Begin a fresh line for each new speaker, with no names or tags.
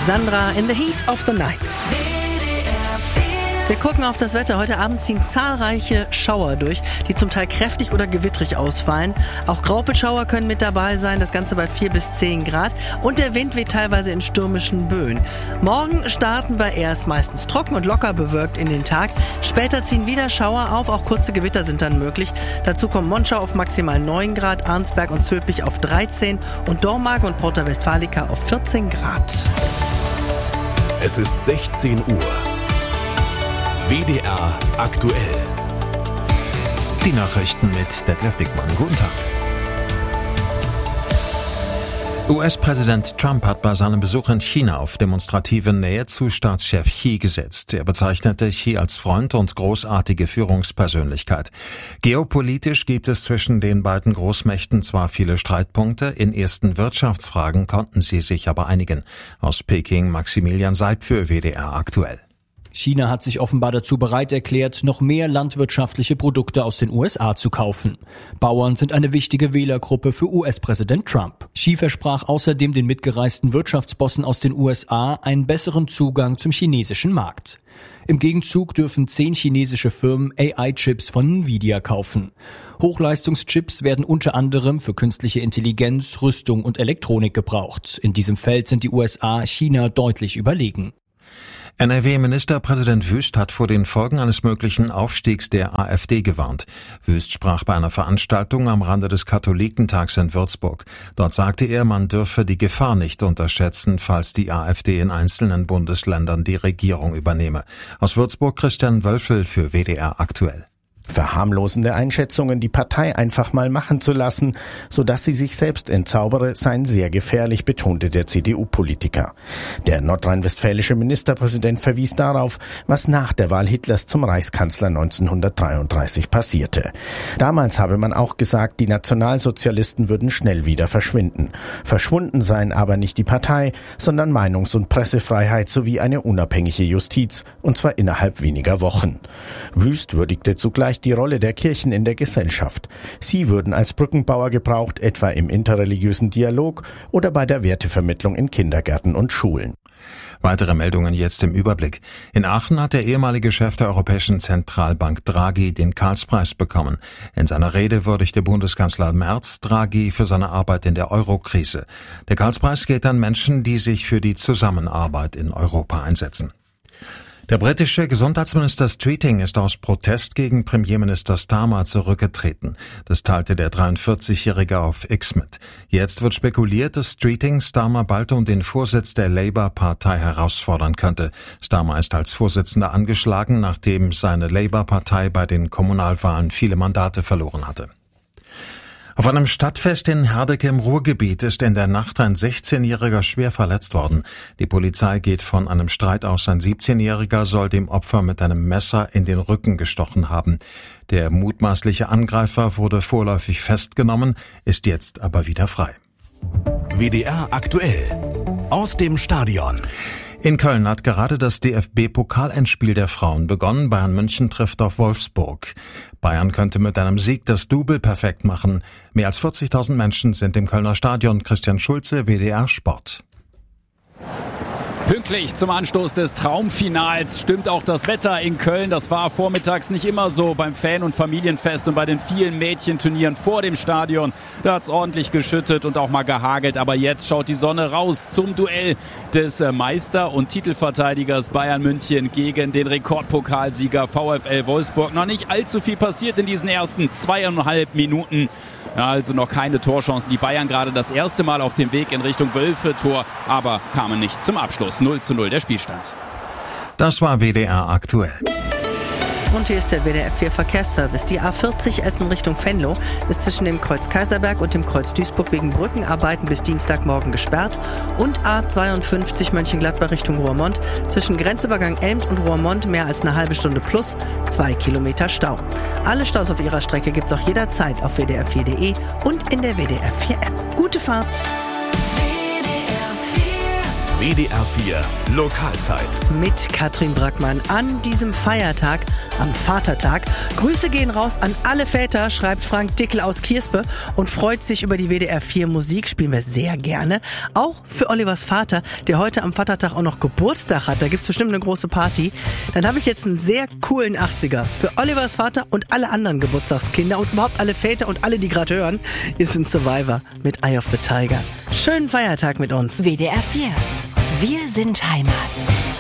Sandra in the Heat of the Night. Wir gucken auf das Wetter. Heute Abend ziehen zahlreiche Schauer durch, die zum Teil kräftig oder gewittrig ausfallen. Auch Graupelschauer können mit dabei sein, das Ganze bei 4 bis 10 Grad. Und der Wind weht teilweise in stürmischen Böen. Morgen starten wir erst meistens trocken und locker bewölkt in den Tag. Später ziehen wieder Schauer auf, auch kurze Gewitter sind dann möglich. Dazu kommen Monschau auf maximal 9 Grad, Arnsberg und Zülpich auf 13 und Dormagen und Porta Westfalica auf 14 Grad.
Es ist 16 Uhr. WDR aktuell.
Die Nachrichten mit Detlef Dickmann. Guten Tag. US-Präsident Trump hat bei seinem Besuch in China auf demonstrative Nähe zu Staatschef Xi gesetzt. Er bezeichnete Xi als Freund und großartige Führungspersönlichkeit. Geopolitisch gibt es zwischen den beiden Großmächten zwar viele Streitpunkte, in ersten Wirtschaftsfragen konnten sie sich aber einigen. Aus Peking Maximilian Seib für WDR aktuell.
China hat sich offenbar dazu bereit erklärt, noch mehr landwirtschaftliche Produkte aus den USA zu kaufen. Bauern sind eine wichtige Wählergruppe für US-Präsident Trump. Xi versprach außerdem den mitgereisten Wirtschaftsbossen aus den USA einen besseren Zugang zum chinesischen Markt. Im Gegenzug dürfen 10 chinesische Firmen AI-Chips von Nvidia kaufen. Hochleistungschips werden unter anderem für künstliche Intelligenz, Rüstung und Elektronik gebraucht. In diesem Feld sind die USA China deutlich überlegen.
NRW-Ministerpräsident Wüst hat vor den Folgen eines möglichen Aufstiegs der AfD gewarnt. Wüst sprach bei einer Veranstaltung am Rande des Katholikentags in Würzburg. Dort sagte er, man dürfe die Gefahr nicht unterschätzen, falls die AfD in einzelnen Bundesländern die Regierung übernehme. Aus Würzburg Christian Wölfel für WDR aktuell.
Verharmlosende Einschätzungen, die Partei einfach mal machen zu lassen, sodass sie sich selbst entzaubere, seien sehr gefährlich, betonte der CDU-Politiker. Der nordrhein-westfälische Ministerpräsident verwies darauf, was nach der Wahl Hitlers zum Reichskanzler 1933 passierte. Damals habe man auch gesagt, die Nationalsozialisten würden schnell wieder verschwinden. Verschwunden seien aber nicht die Partei, sondern Meinungs- und Pressefreiheit sowie eine unabhängige Justiz, und zwar innerhalb weniger Wochen. Wüst würdigte zugleich die Rolle der Kirchen in der Gesellschaft. Sie würden als Brückenbauer gebraucht, etwa im interreligiösen Dialog oder bei der Wertevermittlung in Kindergärten und Schulen.
Weitere Meldungen jetzt im Überblick. In Aachen hat der ehemalige Chef der Europäischen Zentralbank Draghi den Karlspreis bekommen. In seiner Rede würdigte Bundeskanzler Merz Draghi für seine Arbeit in der Euro-Krise. Der Karlspreis geht an Menschen, die sich für die Zusammenarbeit in Europa einsetzen. Der britische Gesundheitsminister Streeting ist aus Protest gegen Premierminister Starmer zurückgetreten. Das teilte der 43-Jährige auf X mit. Jetzt wird spekuliert, dass Streeting Starmer bald um den Vorsitz der Labour-Partei herausfordern könnte. Starmer ist als Vorsitzender angeschlagen, nachdem seine Labour-Partei bei den Kommunalwahlen viele Mandate verloren hatte. Auf einem Stadtfest in Herdecke im Ruhrgebiet ist in der Nacht ein 16-Jähriger schwer verletzt worden. Die Polizei geht von einem Streit aus. Ein 17-Jähriger soll dem Opfer mit einem Messer in den Rücken gestochen haben. Der mutmaßliche Angreifer wurde vorläufig festgenommen, ist jetzt aber wieder frei.
WDR aktuell. Aus dem Stadion.
In Köln hat gerade das DFB-Pokalendspiel der Frauen begonnen. Bayern München trifft auf Wolfsburg. Bayern könnte mit einem Sieg das Double perfekt machen. Mehr als 40.000 Menschen sind im Kölner Stadion. Christian Schulze, WDR Sport.
Pünktlich zum Anstoß des Traumfinals stimmt auch das Wetter in Köln. Das war vormittags nicht immer so beim Fan- und Familienfest und bei den vielen Mädchenturnieren vor dem Stadion. Da hat's ordentlich geschüttet und auch mal gehagelt. Aber jetzt schaut die Sonne raus zum Duell des Meister- und Titelverteidigers Bayern München gegen den Rekordpokalsieger VfL Wolfsburg. Noch nicht allzu viel passiert in diesen ersten 2,5 Minuten. Ja, also noch keine Torchancen. Die Bayern gerade das erste Mal auf dem Weg in Richtung Wölfe-Tor, aber kamen nicht zum Abschluss. 0:0 der Spielstand.
Das war WDR aktuell.
Und hier ist der WDR 4 Verkehrsservice. Die A40 Essen Richtung Venlo ist zwischen dem Kreuz Kaiserberg und dem Kreuz Duisburg wegen Brückenarbeiten bis Dienstagmorgen gesperrt. Und A52 Mönchengladbach Richtung Roermond zwischen Grenzübergang Elmt und Roermond mehr als eine halbe Stunde plus 2 Kilometer Stau. Alle Staus auf ihrer Strecke gibt's auch jederzeit auf wdr4.de und in der WDR 4 App. Gute Fahrt!
WDR 4
WDR 4 Lokalzeit.
Mit Katrin Brackmann an diesem Feiertag, am Vatertag. Grüße gehen raus an alle Väter, schreibt Frank Dickel aus Kierspe und freut sich über die WDR 4 Musik. Spielen wir sehr gerne. Auch für Olivers Vater, der heute am Vatertag auch noch Geburtstag hat. Da gibt's bestimmt eine große Party. Dann habe ich jetzt einen sehr coolen 80er für Olivers Vater und alle anderen Geburtstagskinder und überhaupt alle Väter und alle, die gerade hören. Hier sind Survivor mit Eye of the Tiger. Schönen Feiertag mit uns.
WDR 4. Wir sind Heimat.